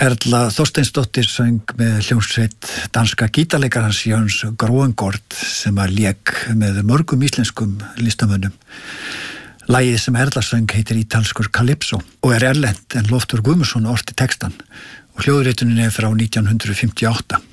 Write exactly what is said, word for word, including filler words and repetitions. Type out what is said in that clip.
Erla Þorsteinsdóttir söng með hljómsveit danska gítarleikarans Jöns Gróengård sem að lék með mörgum íslenskum listamönnum. Lagið sem Erla söng heitir ítalskur Calypso og er erlent en Loftur Guðmundsson orti textan og hljóðritunin er frá nítján hundruð fimmtíu og átta.